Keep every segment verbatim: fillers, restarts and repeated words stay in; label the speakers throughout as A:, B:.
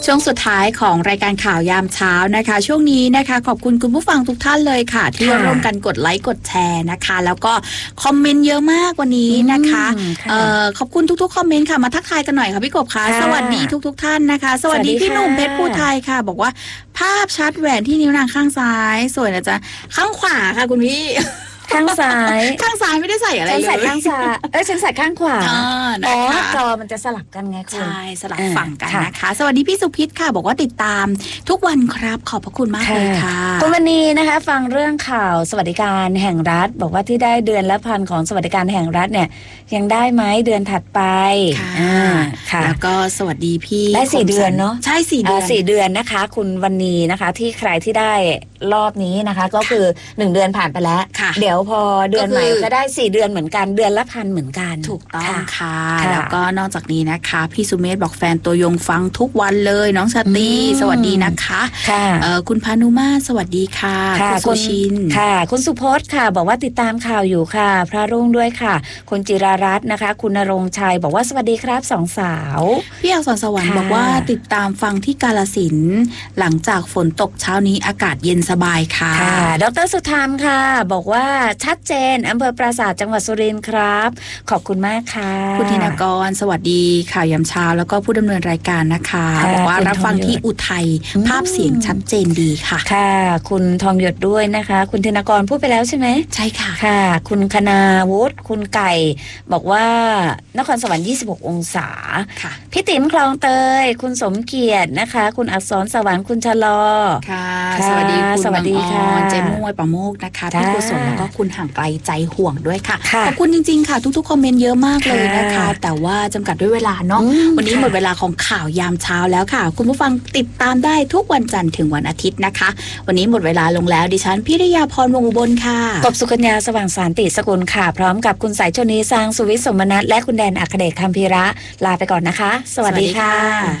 A: ช่วงสุดท้ายของรายการข่าวยามเช้านะคะช่วงนี้นะคะขอบคุณคุณผู้ฟังทุกท่านเลยค่ะที่ร่วมกันกดไลค์กดแชร์นะคะแล้วก็คอมเมนต์เยอะมากวันนี้นะคะเอ่อขอบคุณทุกๆคอมเมนต์ค่ะมาทักทายกันหน่อยค่ะพี่กบคะสวัสดีทุกๆท่านนะคะสวัสดีพี่หนุ่มเพชรภูไทยค่ะบอกว่าภาพชัดแหวนที่นิ้วนางข้างซ้ายสวยนะจ๊ะข้างขวาค่ะคุณพี่
B: ข้างซ้าย
A: ข้างซ้ายไม่ได้ใส่อะไรเลย
B: ฉันใส่ข้างซ้ายเอ้ยฉันใส่ข้างขวา
A: อ๋อ
B: จอมันจะสลับกันไงคุณ
A: ใช่สลับฝั่งกันนะคะสวัสดีพี่สุพิษค่ะบอกว่าติดตามทุกวันครับขอบพระคุณมากเลยค่ะ
B: คุณวันนี้นะคะฟังเรื่องข่าวสวัสดิการแห่งรัฐบอกว่าที่ได้เดือนละพันของสวัสดิการแห่งรัฐเนี่ยยังได้ไหมเดือนถัดไป
A: ค่ะแล้วก็สวัสดีพี่
B: ได้สี่เดือนเนาะ
A: ใช่สี่เดือน
B: สี่เดือนนะคะคุณวันนี้นะคะที่ใครที่ได้รอบนี้นะคะก็คือหนึ่งเดือนผ่านไปแล้วเดี๋ยวพอเดือนใหม่ก็ได้สี่เดือนเหมือนกันเดือนละพันเหมือนกัน
A: ถูกต้องค่ะแล้วก็นอกจากนี้นะคะพี่สุเมธบอกแฟนตัวยงฟังทุกวันเลยน้องชาตีสวัสดีนะคะคุณพานุมาสวัสดีค่ะคุณสุชิน
B: ค่ะคุณสุพจน์ค่ะบอกว่าติดตามข่าวอยู่ค่ะพระรุ่งด้วยค่ะคุณจิรารัตน์นะคะคุณณรงค์ชัยบอกว่าสวัสดีครับสองสาว
A: พี่อักษรสวรรค์บอกว่าติดตามฟังที่กาฬสินธุ์หลังจากฝนตกเช้านี้อากาศเย็นสบายค่ะ
B: ดร.สุธามค่ะบอกว่าชัดเจนอำเภอปราสาทจังหวัดสุรินทร์ครับขอบคุณมากค่ะ
A: คุณธินกรสวัสดีข่าวยามเช้าแล้วก็ผู้ดำเนินรายการนะคะบอกว่ารับฟังที่อุทัยภาพเสียงชัดเจนดีค่ะ
B: ค่ะคุณทองหยดด้วยนะคะคุณธินกรพูดไปแล้วใช่ไหม
A: ใช่ค่ะ
B: ค่ะคุณคณาวุฒิคุณไก่บอกว่านครสวรรค์ยี่สิบหกองศา
A: ค่ะ
B: พี่ติ๋มคลองเตยคุณสมเกียรตินะคะคุณอักษรสวรรค์คุณชะลอ
A: ค่ะสวัสดีคุณสวัสดีค่ะเจมม่วยปะโมกนะคะพี่กุศลแล้วก็คุณห่างไกลใจห่วงด้วยค่ะขอบคุณจริงๆค่ะทุกๆคอมเมนต์เยอะมากเลยนะคะแต่ว่าจำกัดด้วยเวลาเนาะวันนี้หมดเวลาของข่าวยามเช้าแล้วค่ะคุณผู้ฟังติดตามได้ทุกวันจันทร์ถึงวันอาทิตย์นะคะวันนี้หมดเวลาลงแล้วดิฉันพิริยาพรวงศ์อุบลค่ะ
B: กบสุกัญญาสว่างสารติสกุลค่ะพร้อมกับคุณสายชนีสร้างสุวิทย์สมนัสและคุณแดนอัครเดชคำพีระลาไปก่อนนะคะสวัสดีค่ะ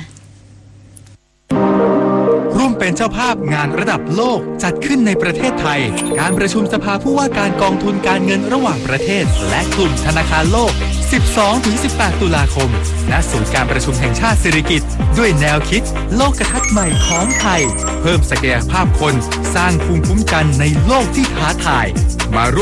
C: ร่วมเป็นเจ้าภาพงานระดับโลกจัดขึ้นในประเทศไทยการประชุมสภาผู้ว่าการกองทุนการเงินระหว่างประเทศและกลุ่มธนาคารโลก สิบสองถึงสิบแปด ตุลาคมณศูนย์การประชุมแห่งชาติสิริกิติ์ด้วยแนวคิดโลกทัศน์ใหม่ของไทยเพิ่มศักยภาพคนสร้างภูมิคุ้มกันในโลกที่ท้าทายมา